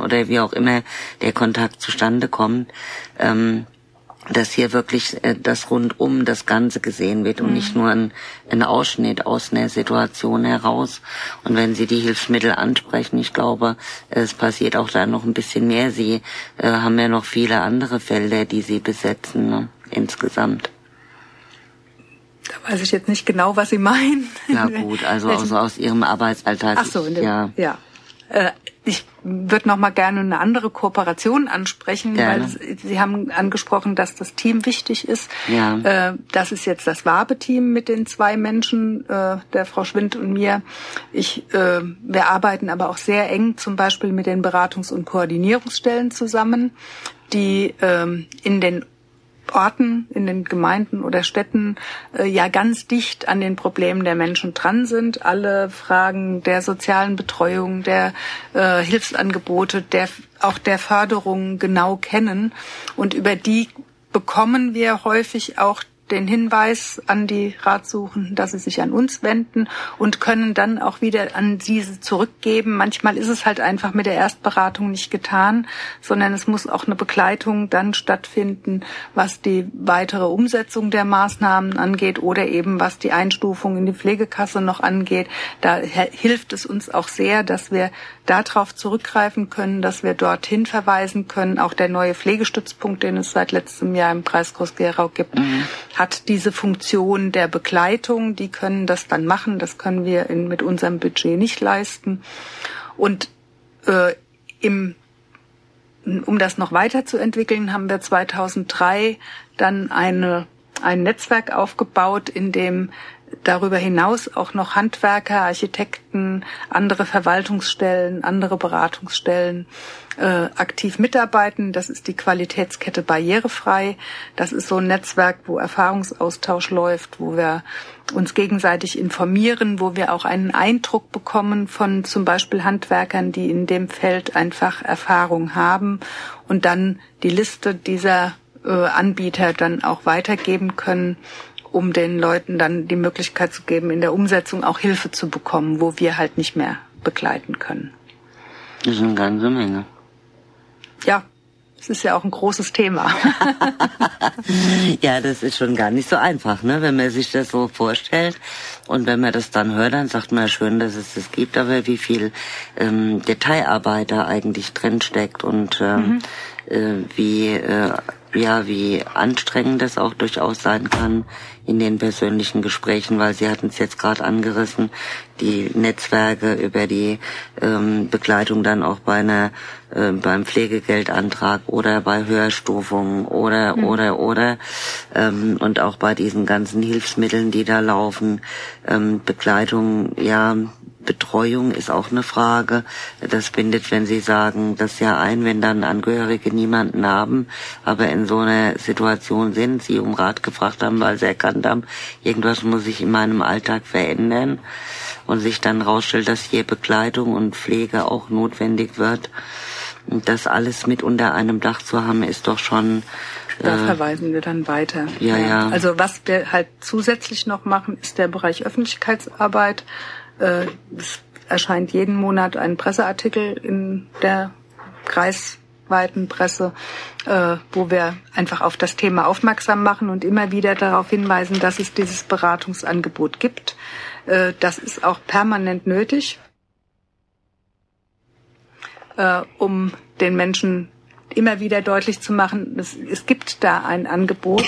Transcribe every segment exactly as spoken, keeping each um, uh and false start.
oder wie auch immer der Kontakt zustande kommt, ähm, dass hier wirklich äh, das rundum, das Ganze gesehen wird und mhm. nicht nur ein, ein Ausschnitt aus einer Situation heraus. Und wenn Sie die Hilfsmittel ansprechen, ich glaube, es passiert auch da noch ein bisschen mehr. Sie äh, haben ja noch viele andere Felder, die Sie besetzen, ne, insgesamt. Da weiß ich jetzt nicht genau, was Sie meinen. Ja gut, also, also aus Ihrem Arbeitsalltag. Ach so, in dem, ja. ja. Äh, ich würde noch mal gerne eine andere Kooperation ansprechen, gerne. Weil Sie haben angesprochen, dass das Team wichtig ist. Ja. Äh, das ist jetzt das Wabe-Team mit den zwei Menschen, äh, der Frau Schwind und mir. Ich, äh, wir arbeiten aber auch sehr eng zum Beispiel mit den Beratungs- und Koordinierungsstellen zusammen, die äh, in den Orten, in den Gemeinden oder Städten äh, ja ganz dicht an den Problemen der Menschen dran sind. Alle Fragen der sozialen Betreuung, der äh, Hilfsangebote, der auch der Förderung genau kennen. Und über die bekommen wir häufig auch den Hinweis an die Ratsuchenden, dass sie sich an uns wenden und können dann auch wieder an diese zurückgeben. Manchmal ist es halt einfach mit der Erstberatung nicht getan, sondern es muss auch eine Begleitung dann stattfinden, was die weitere Umsetzung der Maßnahmen angeht oder eben was die Einstufung in die Pflegekasse noch angeht. Da hilft es uns auch sehr, dass wir darauf zurückgreifen können, dass wir dorthin verweisen können. Auch der neue Pflegestützpunkt, den es seit letztem Jahr im Kreis Groß-Gerau gibt, mhm. hat diese Funktion der Begleitung. Die können das dann machen. Das können wir in, mit unserem Budget nicht leisten. Und äh, im, um das noch weiterzuentwickeln, haben wir zweitausenddrei dann eine, ein Netzwerk aufgebaut, in dem darüber hinaus auch noch Handwerker, Architekten, andere Verwaltungsstellen, andere Beratungsstellen äh, aktiv mitarbeiten. Das ist die Qualitätskette Barrierefrei. Das ist so ein Netzwerk, wo Erfahrungsaustausch läuft, wo wir uns gegenseitig informieren, wo wir auch einen Eindruck bekommen von zum Beispiel Handwerkern, die in dem Feld einfach Erfahrung haben und dann die Liste dieser äh, Anbieter dann auch weitergeben können, um den Leuten dann die Möglichkeit zu geben, in der Umsetzung auch Hilfe zu bekommen, wo wir halt nicht mehr begleiten können. Das ist eine ganze Menge. Ja, es ist ja auch ein großes Thema. Ja, das ist schon gar nicht so einfach, ne? Wenn man sich das so vorstellt und wenn man das dann hört, dann sagt man schön, dass es das gibt, aber wie viel ähm, Detailarbeit da eigentlich drin steckt und ähm, mhm. äh, wie äh, ja, wie anstrengend das auch durchaus sein kann in den persönlichen Gesprächen, weil Sie hatten es jetzt gerade angerissen, die Netzwerke über die ähm, Begleitung dann auch bei einer äh, beim Pflegegeldantrag oder bei Höherstufungen oder mhm. oder oder ähm, und auch bei diesen ganzen Hilfsmitteln, die da laufen, ähm, Begleitung, ja, Betreuung ist auch eine Frage. Das bindet, wenn Sie sagen, das ja ein, wenn dann Angehörige niemanden haben, aber in so einer Situation sind, Sie um Rat gefragt haben, weil Sie erkannt haben, irgendwas muss sich in meinem Alltag verändern und sich dann rausstellt, dass hier Begleitung und Pflege auch notwendig wird. Und das alles mit unter einem Dach zu haben, ist doch schon... Da äh, verweisen wir dann weiter. Ja, ja. Also was wir halt zusätzlich noch machen, ist der Bereich Öffentlichkeitsarbeit. Es erscheint jeden Monat ein Presseartikel in der kreisweiten Presse, wo wir einfach auf das Thema aufmerksam machen und immer wieder darauf hinweisen, dass es dieses Beratungsangebot gibt. Das ist auch permanent nötig, um den Menschen immer wieder deutlich zu machen, es, es gibt da ein Angebot.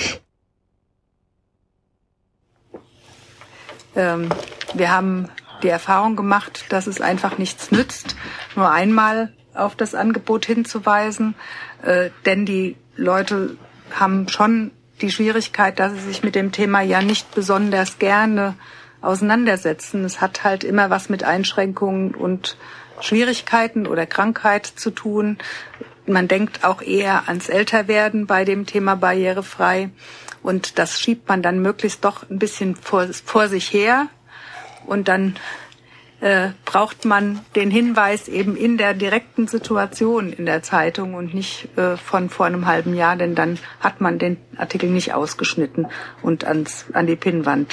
Ähm, wir haben die Erfahrung gemacht, dass es einfach nichts nützt, nur einmal auf das Angebot hinzuweisen, äh, denn die Leute haben schon die Schwierigkeit, dass sie sich mit dem Thema ja nicht besonders gerne auseinandersetzen. Es hat halt immer was mit Einschränkungen und Schwierigkeiten oder Krankheit zu tun. Man denkt auch eher ans Älterwerden bei dem Thema barrierefrei. Und das schiebt man dann möglichst doch ein bisschen vor, vor sich her. Und dann äh, braucht man den Hinweis eben in der direkten Situation in der Zeitung und nicht äh, von vor einem halben Jahr, denn dann hat man den Artikel nicht ausgeschnitten und ans, an die Pinnwand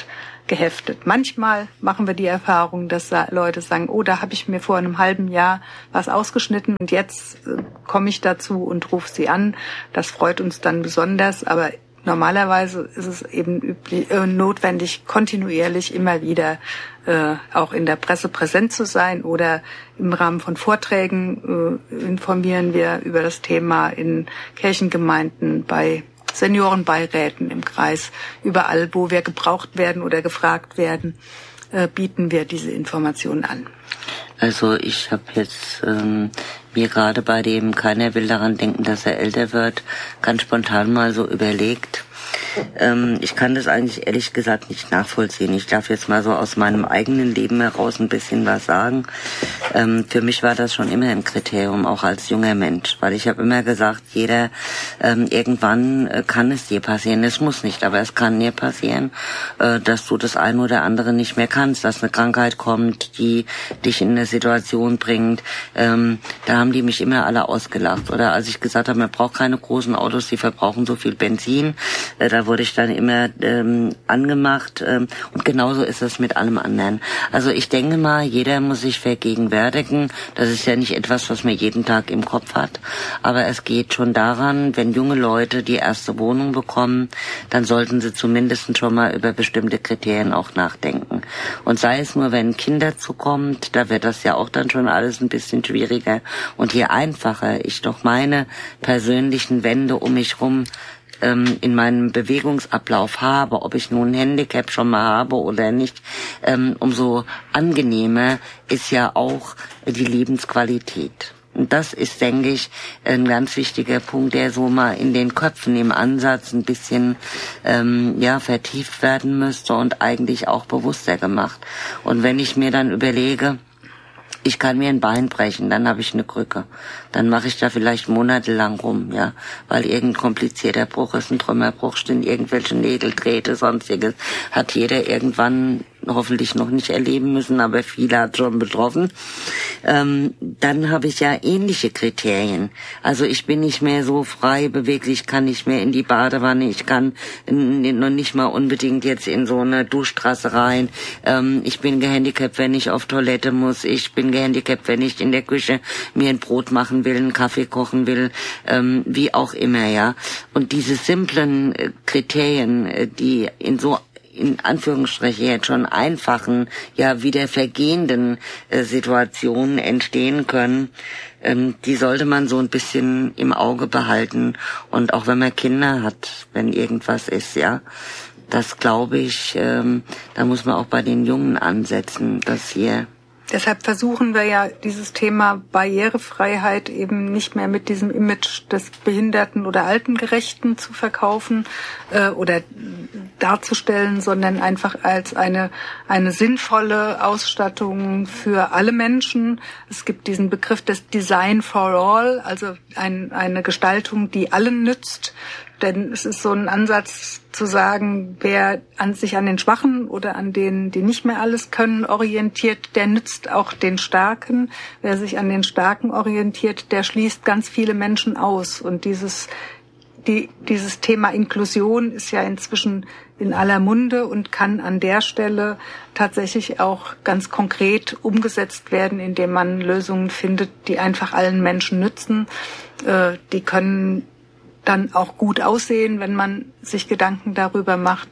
geheftet. Manchmal machen wir die Erfahrung, dass Leute sagen, oh, da habe ich mir vor einem halben Jahr was ausgeschnitten und jetzt äh, komme ich dazu und rufe sie an. Das freut uns dann besonders, aber normalerweise ist es eben üblich, äh, notwendig, kontinuierlich immer wieder äh, auch in der Presse präsent zu sein oder im Rahmen von Vorträgen äh, informieren wir über das Thema in Kirchengemeinden, bei Seniorenbeiräten im Kreis, überall, wo wir gebraucht werden oder gefragt werden, äh, bieten wir diese Informationen an. Also ich habe jetzt ähm, mir gerade bei dem Keiner will daran denken, dass er älter wird, ganz spontan mal so überlegt. Ähm, ich kann das eigentlich ehrlich gesagt nicht nachvollziehen. Ich darf jetzt mal so aus meinem eigenen Leben heraus ein bisschen was sagen. Ähm, für mich war das schon immer ein Kriterium, auch als junger Mensch, weil ich habe immer gesagt, jeder, ähm, irgendwann äh, kann es dir passieren. Es muss nicht, aber es kann dir passieren, äh, dass du das eine oder andere nicht mehr kannst, dass eine Krankheit kommt, die dich in eine Situation bringt. Ähm, da haben die mich immer alle ausgelacht. Oder als ich gesagt habe, man braucht keine großen Autos, die verbrauchen so viel Benzin, äh, da wurde ich dann immer ähm, angemacht. Ähm, und genauso ist es mit allem anderen. Also ich denke mal, jeder muss sich vergegenwärtigen. Das ist ja nicht etwas, was man jeden Tag im Kopf hat. Aber es geht schon daran, wenn junge Leute die erste Wohnung bekommen, dann sollten sie zumindest schon mal über bestimmte Kriterien auch nachdenken. Und sei es nur, wenn ein Kind dazu kommt, da wird das ja auch dann schon alles ein bisschen schwieriger. Und je einfacher ich doch meine persönlichen Wände um mich rum in meinem Bewegungsablauf habe, ob ich nun ein Handicap schon mal habe oder nicht, ähm, umso angenehmer ist ja auch die Lebensqualität. Und das ist, denke ich, ein ganz wichtiger Punkt, der so mal in den Köpfen im Ansatz ein bisschen ähm, ja vertieft werden müsste und eigentlich auch bewusster gemacht. Und wenn ich mir dann überlege, ich kann mir ein Bein brechen, dann habe ich eine Krücke. Dann mache ich da vielleicht monatelang rum, ja, weil irgendein komplizierter Bruch ist, ein Trümmerbruch, stehen irgendwelche Nägel, Drähte, sonstiges. Hat jeder irgendwann hoffentlich noch nicht erleben müssen, aber viele hat schon betroffen. Ähm, dann habe ich ja ähnliche Kriterien. Also ich bin nicht mehr so frei beweglich, kann nicht mehr in die Badewanne, ich kann noch nicht mal unbedingt jetzt in so eine Duschstraße rein. Ähm, ich bin gehandicapt, wenn ich auf Toilette muss. Ich bin gehandicapt, wenn ich in der Küche mir ein Brot machen will, einen Kaffee kochen will, ähm, wie auch immer, ja. Und diese simplen äh, Kriterien, äh, die in so in Anführungsstrichen jetzt schon einfachen, ja wieder vergehenden äh, Situationen entstehen können, ähm, die sollte man so ein bisschen im Auge behalten. Und auch wenn man Kinder hat, wenn irgendwas ist, ja, das glaube ich, ähm, da muss man auch bei den Jungen ansetzen, dass hier... Deshalb versuchen wir ja dieses Thema Barrierefreiheit eben nicht mehr mit diesem Image des Behinderten oder Altengerechten zu verkaufen äh, oder darzustellen, sondern einfach als eine eine sinnvolle Ausstattung für alle Menschen. Es gibt diesen Begriff des Design for All, also ein, eine Gestaltung, die allen nützt. Denn es ist so ein Ansatz zu sagen, wer an sich an den Schwachen oder an denen, die nicht mehr alles können, orientiert, der nützt auch den Starken. Wer sich an den Starken orientiert, der schließt ganz viele Menschen aus. Und dieses, die, dieses Thema Inklusion ist ja inzwischen in aller Munde und kann an der Stelle tatsächlich auch ganz konkret umgesetzt werden, indem man Lösungen findet, die einfach allen Menschen nützen. Äh, die können dann auch gut aussehen, wenn man sich Gedanken darüber macht.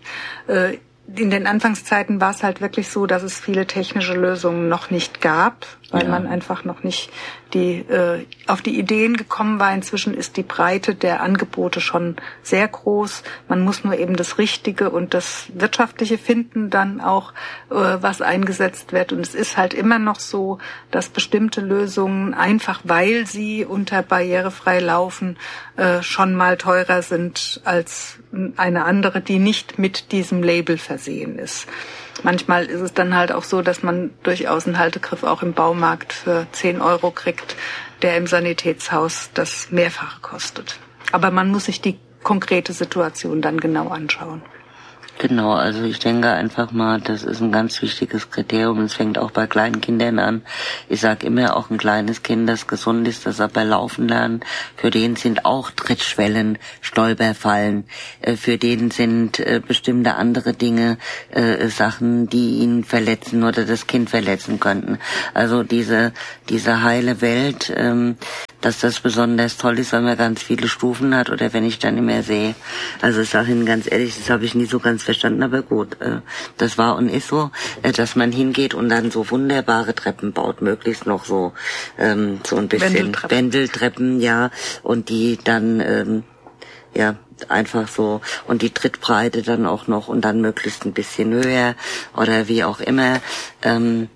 In den Anfangszeiten war es halt wirklich so, dass es viele technische Lösungen noch nicht gab, weil ja. man einfach noch nicht die äh, auf die Ideen gekommen war. Inzwischen ist die Breite der Angebote schon sehr groß. Man muss nur eben das Richtige und das Wirtschaftliche finden, dann auch, äh, was eingesetzt wird. Und es ist halt immer noch so, dass bestimmte Lösungen, einfach weil sie unter barrierefrei laufen, äh, schon mal teurer sind als eine andere, die nicht mit diesem Label versehen ist. Manchmal ist es dann halt auch so, dass man durchaus einen Haltegriff auch im Baumarkt für zehn Euro kriegt, der im Sanitätshaus das Mehrfache kostet. Aber man muss sich die konkrete Situation dann genau anschauen. Genau, also ich denke einfach mal, das ist ein ganz wichtiges Kriterium. Es fängt auch bei kleinen Kindern an. Ich sage immer, auch ein kleines Kind, das gesund ist, das aber laufen lernt, für den sind auch Trittschwellen, Stolperfallen. Äh, für den sind äh, bestimmte andere Dinge, äh, Sachen, die ihn verletzen oder das Kind verletzen könnten. Also diese diese heile Welt, ähm, dass das besonders toll ist, weil man ganz viele Stufen hat oder wenn ich dann immer sehe. Also ich sage Ihnen ganz ehrlich, das habe ich nie so ganz verstanden, aber gut, äh, das war und ist so, äh, dass man hingeht und dann so wunderbare Treppen baut, möglichst noch so ähm, so ein bisschen Wendeltreppen, Wendeltreppen, ja, und die dann ähm, ja einfach so und die Trittbreite dann auch noch und dann möglichst ein bisschen höher oder wie auch immer. Ähm,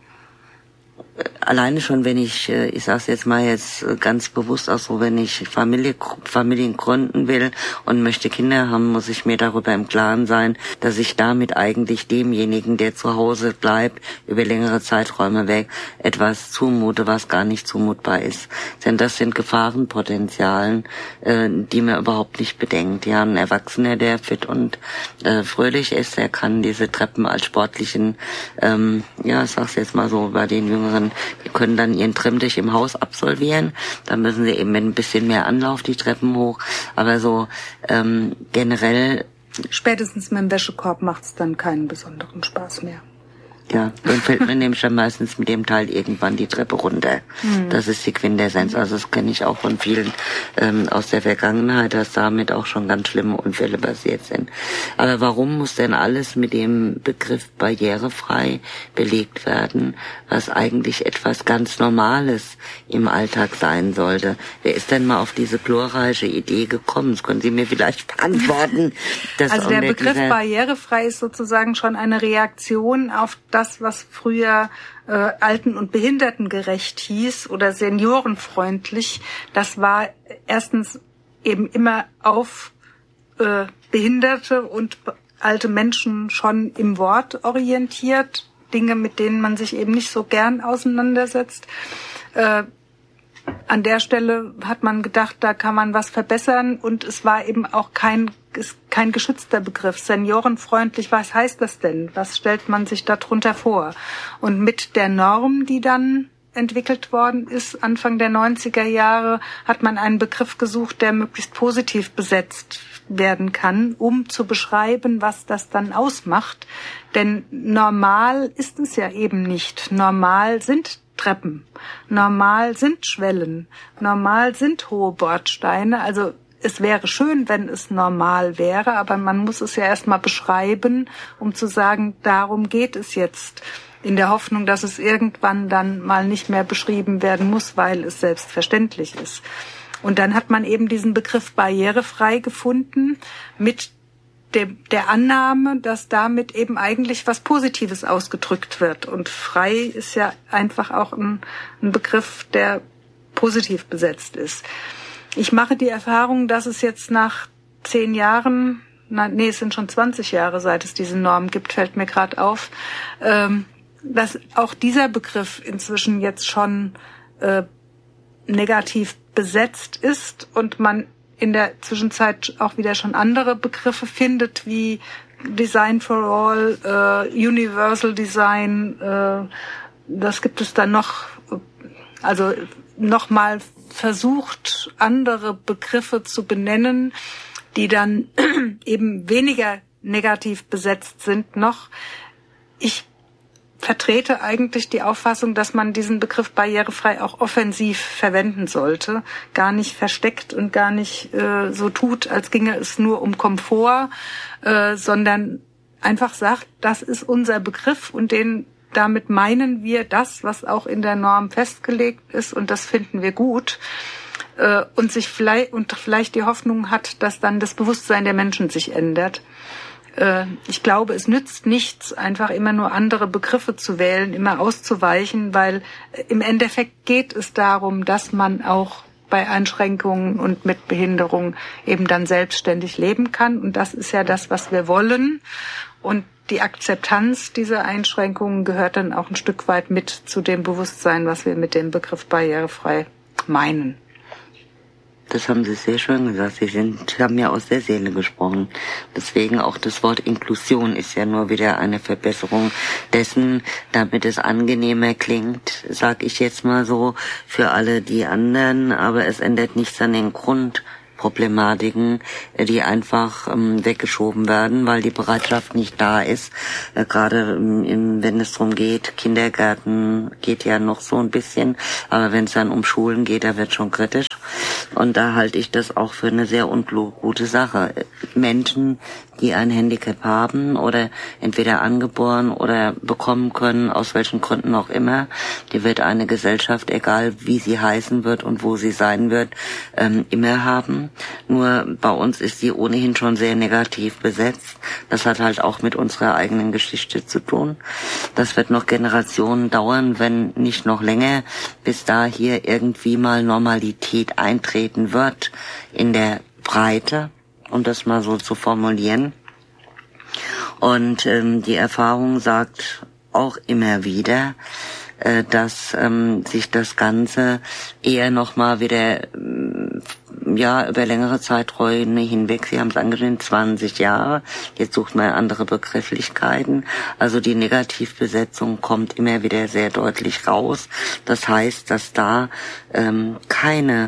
Alleine schon, wenn ich, ich sag's jetzt mal jetzt ganz bewusst auch so, wenn ich Familie, Familien gründen will und möchte Kinder haben, muss ich mir darüber im Klaren sein, dass ich damit eigentlich demjenigen, der zu Hause bleibt, über längere Zeiträume weg, etwas zumute, was gar nicht zumutbar ist. Denn das sind Gefahrenpotenzialen, die man überhaupt nicht bedenkt. Ja, ein Erwachsener, der fit und äh, fröhlich ist, der kann diese Treppen als sportlichen, ähm, ja, ich sag's jetzt mal so, bei den Jüngeren, die können dann ihren Trimmtisch im Haus absolvieren. Dann müssen sie eben mit ein bisschen mehr Anlauf die Treppen hoch. Aber so ähm, generell... Spätestens mit dem Wäschekorb macht's dann keinen besonderen Spaß mehr. Ja, dann fällt mir nämlich dann meistens mit dem Teil irgendwann die Treppe runter. Mhm. Das ist die Quintessenz. Also das kenne ich auch von vielen ähm, aus der Vergangenheit, dass damit auch schon ganz schlimme Unfälle passiert sind. Aber warum muss denn alles mit dem Begriff barrierefrei belegt werden, was eigentlich etwas ganz Normales im Alltag sein sollte? Wer ist denn mal auf diese glorreiche Idee gekommen? Das können Sie mir vielleicht beantworten. Also der Begriff barrierefrei ist sozusagen schon eine Reaktion auf das, was früher äh, alten- und behindertengerecht hieß oder seniorenfreundlich. Das war erstens eben immer auf äh, Behinderte und alte Menschen schon im Wort orientiert. Dinge, mit denen man sich eben nicht so gern auseinandersetzt. Äh, An der Stelle hat man gedacht, da kann man was verbessern und es war eben auch kein ist kein geschützter Begriff. Seniorenfreundlich, was heißt das denn? Was stellt man sich darunter vor? Und mit der Norm, die dann entwickelt worden ist, Anfang der neunziger Jahre, hat man einen Begriff gesucht, der möglichst positiv besetzt werden kann, um zu beschreiben, was das dann ausmacht. Denn normal ist es ja eben nicht. Normal sind Treppen. Normal sind Schwellen. Normal sind hohe Bordsteine. Also es wäre schön, wenn es normal wäre, aber man muss es ja erstmal beschreiben, um zu sagen, darum geht es jetzt. In der Hoffnung, dass es irgendwann dann mal nicht mehr beschrieben werden muss, weil es selbstverständlich ist. Und dann hat man eben diesen Begriff barrierefrei gefunden mit De, der Annahme, dass damit eben eigentlich was Positives ausgedrückt wird. Und frei ist ja einfach auch ein, ein Begriff, der positiv besetzt ist. Ich mache die Erfahrung, dass es jetzt nach zehn Jahren, na, nee, es sind schon zwanzig Jahre, seit es diese Norm gibt, fällt mir gerade auf, ähm, dass auch dieser Begriff inzwischen jetzt schon äh, negativ besetzt ist und man in der Zwischenzeit auch wieder schon andere Begriffe findet, wie Design for All, äh, Universal Design, äh, das gibt es dann noch, also nochmal versucht, andere Begriffe zu benennen, die dann eben weniger negativ besetzt sind noch. Ich vertrete eigentlich die Auffassung, dass man diesen Begriff barrierefrei auch offensiv verwenden sollte, gar nicht versteckt und gar nicht äh, so tut, als ginge es nur um Komfort, äh, sondern einfach sagt, das ist unser Begriff und den damit meinen wir das, was auch in der Norm festgelegt ist und das finden wir gut äh, und sich vielleicht und vielleicht die Hoffnung hat, dass dann das Bewusstsein der Menschen sich ändert. Ich glaube, es nützt nichts, einfach immer nur andere Begriffe zu wählen, immer auszuweichen, weil im Endeffekt geht es darum, dass man auch bei Einschränkungen und mit Behinderung eben dann selbstständig leben kann. Und das ist ja das, was wir wollen. Und die Akzeptanz dieser Einschränkungen gehört dann auch ein Stück weit mit zu dem Bewusstsein, was wir mit dem Begriff barrierefrei meinen. Das haben Sie sehr schön gesagt. Sie sind, haben ja aus der Seele gesprochen. Deswegen auch das Wort Inklusion ist ja nur wieder eine Verbesserung dessen, damit es angenehmer klingt, sag ich jetzt mal so, für alle die anderen. Aber es ändert nichts an den Grund. Problematiken, die einfach ähm, weggeschoben werden, weil die Bereitschaft nicht da ist. Äh, Gerade ähm, wenn es darum geht, Kindergärten geht ja noch so ein bisschen, aber wenn es dann um Schulen geht, da wird schon kritisch. Und da halte ich das auch für eine sehr ungute Sache. Menschen, die ein Handicap haben oder entweder angeboren oder bekommen können, aus welchen Gründen auch immer, die wird eine Gesellschaft, egal wie sie heißen wird und wo sie sein wird, ähm, immer haben. Nur bei uns ist sie ohnehin schon sehr negativ besetzt. Das hat halt auch mit unserer eigenen Geschichte zu tun. Das wird noch Generationen dauern, wenn nicht noch länger, bis da hier irgendwie mal Normalität eintreten wird in der Breite, um das mal so zu formulieren. Und ähm, die Erfahrung sagt auch immer wieder, äh, dass ähm, sich das Ganze eher noch mal wieder ähm, ja über längere Zeiträume hinweg, Sie haben es angesprochen, zwanzig Jahre, jetzt sucht man andere Begrifflichkeiten, also die Negativbesetzung kommt immer wieder sehr deutlich raus. Das heißt, dass da ähm, keine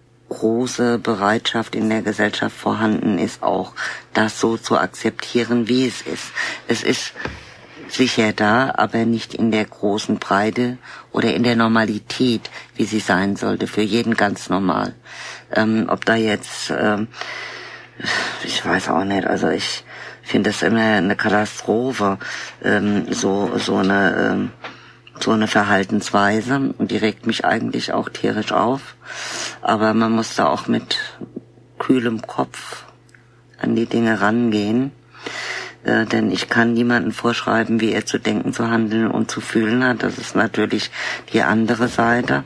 große Bereitschaft in der Gesellschaft vorhanden ist, auch das so zu akzeptieren, wie es ist. Es ist sicher da, aber nicht in der großen Breite oder in der Normalität, wie sie sein sollte, für jeden ganz normal. Ähm, ob da jetzt, ähm, ich weiß auch nicht, also ich finde das immer eine Katastrophe, ähm, so so eine ähm, so eine Verhaltensweise, und die regt mich eigentlich auch tierisch auf. Aber man muss da auch mit kühlem Kopf an die Dinge rangehen. Äh, denn ich kann niemandem vorschreiben, wie er zu denken, zu handeln und zu fühlen hat. Das ist natürlich die andere Seite.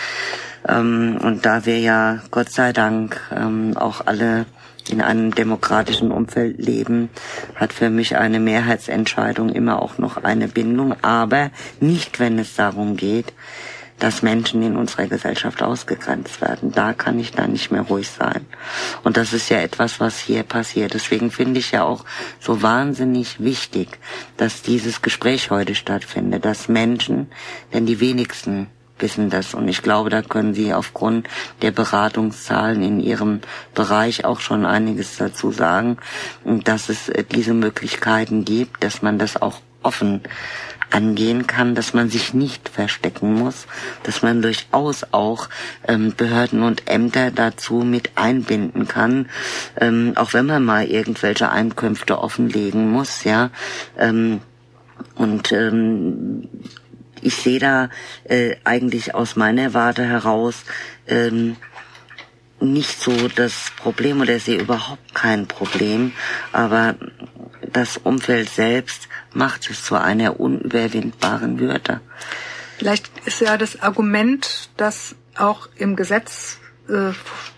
Ähm, und da wir ja Gott sei Dank ähm, auch alle in einem demokratischen Umfeld leben, hat für mich eine Mehrheitsentscheidung immer auch noch eine Bindung, aber nicht, wenn es darum geht, dass Menschen in unserer Gesellschaft ausgegrenzt werden. Da kann ich dann nicht mehr ruhig sein. Und das ist ja etwas, was hier passiert. Deswegen finde ich ja auch so wahnsinnig wichtig, dass dieses Gespräch heute stattfindet, dass Menschen, denn die wenigsten wissen das, und ich glaube, da können Sie aufgrund der Beratungszahlen in Ihrem Bereich auch schon einiges dazu sagen, dass es diese Möglichkeiten gibt, dass man das auch offen angehen kann, dass man sich nicht verstecken muss, dass man durchaus auch ähm, Behörden und Ämter dazu mit einbinden kann, ähm, auch wenn man mal irgendwelche Einkünfte offenlegen muss, ja, ähm, und ähm, ich sehe da äh, eigentlich aus meiner Warte heraus ähm, nicht so das Problem, oder sehe überhaupt kein Problem, aber das Umfeld selbst macht es zu einer unüberwindbaren Hürde. Vielleicht ist ja das Argument, das auch im Gesetz äh,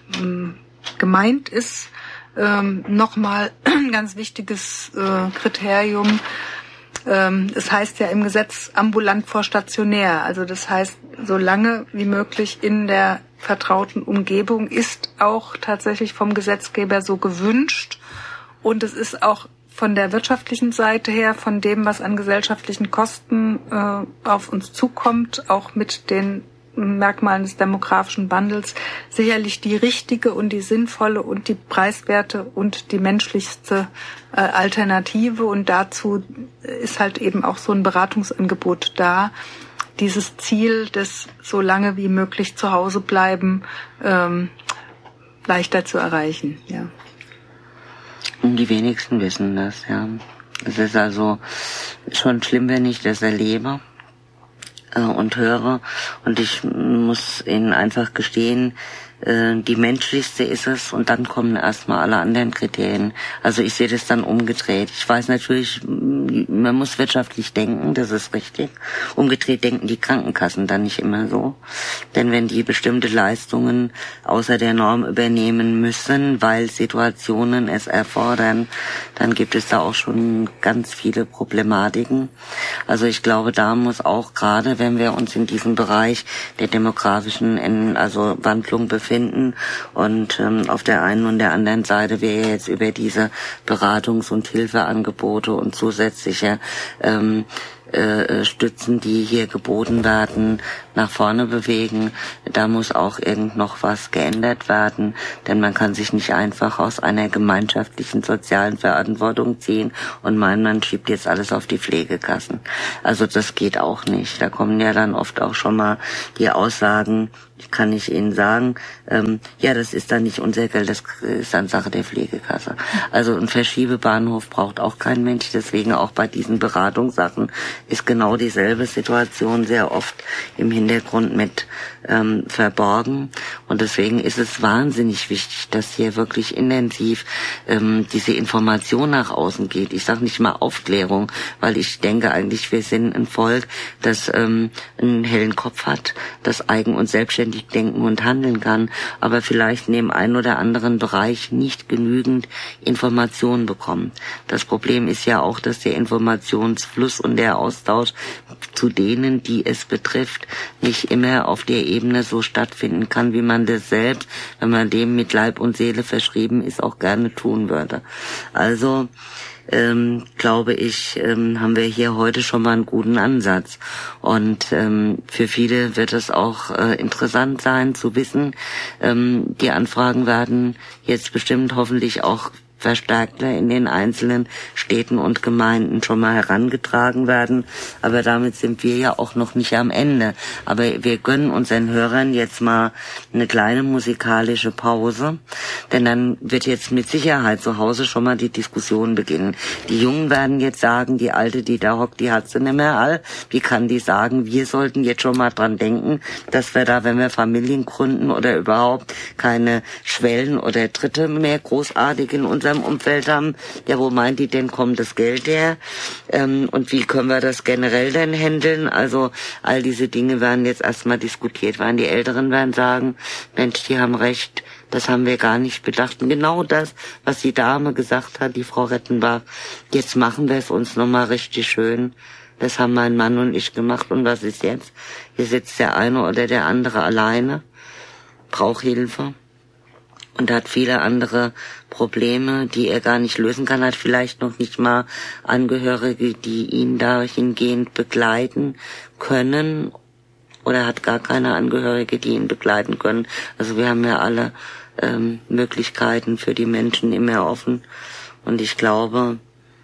gemeint ist, ähm, nochmal ein ganz wichtiges äh, Kriterium. Ähm, es heißt ja im Gesetz ambulant vor stationär. Also das heißt, so lange wie möglich in der vertrauten Umgebung ist auch tatsächlich vom Gesetzgeber so gewünscht. Und es ist auch von der wirtschaftlichen Seite her, von dem, was an gesellschaftlichen Kosten äh, auf uns zukommt, auch mit den Merkmalen des demografischen Wandels, sicherlich die richtige und die sinnvolle und die preiswerte und die menschlichste äh, Alternative. Und dazu ist halt eben auch so ein Beratungsangebot da, dieses Ziel des so lange wie möglich zu Hause bleiben ähm, leichter zu erreichen. Ja. Die wenigsten wissen das, ja. Es ist also schon schlimm, wenn ich das erlebe äh, und höre. Und ich muss Ihnen einfach gestehen, äh, die menschlichste ist es, und dann kommen erstmal alle anderen Kriterien. Also ich sehe das dann umgedreht. Ich weiß natürlich, man muss wirtschaftlich denken, das ist richtig. Umgedreht denken die Krankenkassen dann nicht immer so. Denn wenn die bestimmte Leistungen außer der Norm übernehmen müssen, weil Situationen es erfordern, dann gibt es da auch schon ganz viele Problematiken. Also ich glaube, da muss auch gerade, wenn wir uns in diesem Bereich der demografischen also Wandlung befinden, finden. Und ähm, auf der einen und der anderen Seite wir jetzt über diese Beratungs- und Hilfeangebote und zusätzliche ähm, äh, Stützen, die hier geboten werden, nach vorne bewegen. Da muss auch irgend noch was geändert werden, denn man kann sich nicht einfach aus einer gemeinschaftlichen sozialen Verantwortung ziehen und meinen, man schiebt jetzt alles auf die Pflegekassen. Also das geht auch nicht. Da kommen ja dann oft auch schon mal die Aussagen, kann ich Ihnen sagen, ähm, ja, das ist dann nicht unser Geld, das ist dann Sache der Pflegekasse. Also ein Verschiebebahnhof braucht auch kein Mensch, deswegen auch bei diesen Beratungssachen ist genau dieselbe Situation sehr oft im Hintergrund mit ähm, verborgen. Und deswegen ist es wahnsinnig wichtig, dass hier wirklich intensiv ähm, diese Information nach außen geht. Ich sage nicht mal Aufklärung, weil ich denke eigentlich, wir sind ein Volk, das ähm, einen hellen Kopf hat, das eigen- und selbstständig denken und handeln kann, aber vielleicht in dem einen oder anderen Bereich nicht genügend Informationen bekommt. Das Problem ist ja auch, dass der Informationsfluss und der Austausch zu denen, die es betrifft, nicht immer auf der Ebene so stattfinden kann, wie man das selbst, wenn man dem mit Leib und Seele verschrieben ist, auch gerne tun würde. Also Ähm, glaube ich, ähm, haben wir hier heute schon mal einen guten Ansatz. Und ähm, für viele wird es auch äh, interessant sein zu wissen, ähm, die Anfragen werden jetzt bestimmt hoffentlich auch verstärkter in den einzelnen Städten und Gemeinden schon mal herangetragen werden. Aber damit sind wir ja auch noch nicht am Ende. Aber wir gönnen unseren Hörern jetzt mal eine kleine musikalische Pause, denn dann wird jetzt mit Sicherheit zu Hause schon mal die Diskussion beginnen. Die Jungen werden jetzt sagen, die Alte, die da hockt, die hat sie nicht mehr all. Wie kann die sagen, wir sollten jetzt schon mal dran denken, dass wir da, wenn wir Familien gründen oder überhaupt keine Schwellen oder Tritte mehr großartig in unserem Umfeld haben, ja, wo meint die denn, kommt das Geld her? Ähm, und wie können wir das generell denn handeln? Also all diese Dinge werden jetzt erstmal diskutiert werden. Die Älteren werden sagen, Mensch, die haben recht, das haben wir gar nicht bedacht. Und genau das, was die Dame gesagt hat, die Frau Rettenbach, jetzt machen wir es uns nochmal richtig schön. Das haben mein Mann und ich gemacht. Und was ist jetzt? Hier sitzt der eine oder der andere alleine, braucht Hilfe und hat viele andere Probleme, die er gar nicht lösen kann, hat vielleicht noch nicht mal Angehörige, die ihn dahingehend begleiten können, oder hat gar keine Angehörige, die ihn begleiten können. Also wir haben ja alle ähm, Möglichkeiten für die Menschen immer offen. Und ich glaube,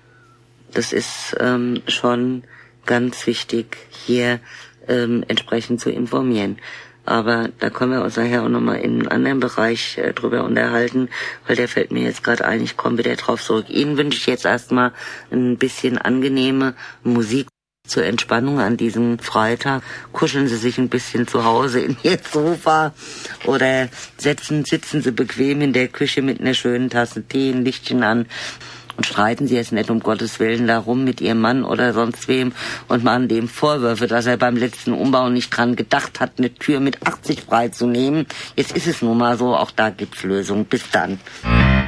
das ist ähm, schon ganz wichtig, hier ähm, entsprechend zu informieren. Aber da können wir uns nachher auch nochmal in einem anderen Bereich äh, drüber unterhalten, weil der fällt mir jetzt gerade ein, ich komme wieder drauf zurück. Ihnen wünsche ich jetzt erstmal ein bisschen angenehme Musik zur Entspannung an diesem Freitag. Kuscheln Sie sich ein bisschen zu Hause in Ihr Sofa oder setzen, sitzen Sie bequem in der Küche mit einer schönen Tasse Tee, ein Lichtchen an. Und streiten Sie jetzt nicht um Gottes Willen darum mit Ihrem Mann oder sonst wem und machen dem Vorwürfe, dass er beim letzten Umbau nicht dran gedacht hat, eine Tür mit achtzig freizunehmen. Jetzt ist es nun mal so, auch da gibt's Lösungen. Bis dann.